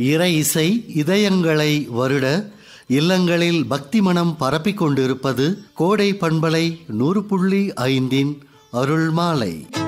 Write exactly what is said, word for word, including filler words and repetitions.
இறை இசை இதயங்களை வருட இல்லங்களில் பக்தி மனம் பரப்பிக் கொண்டிருப்பது கோடை பண்பலை நூறு புள்ளி ஐந்தின் அருள் மாலை.